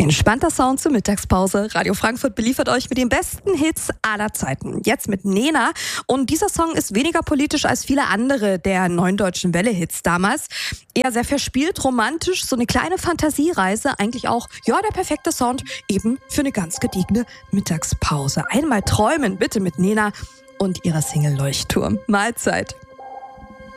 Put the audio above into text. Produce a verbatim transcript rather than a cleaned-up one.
Entspannter Sound zur Mittagspause. Radio Frankfurt beliefert euch mit den besten Hits aller Zeiten. Jetzt mit Nena. Und dieser Song ist weniger politisch als viele andere der neuen deutschen Welle-Hits damals. Eher sehr verspielt, romantisch, so eine kleine Fantasiereise. Eigentlich auch, ja, der perfekte Sound eben für eine ganz gediegene Mittagspause. Einmal träumen, bitte mit Nena und ihrer Single Leuchtturm. Mahlzeit.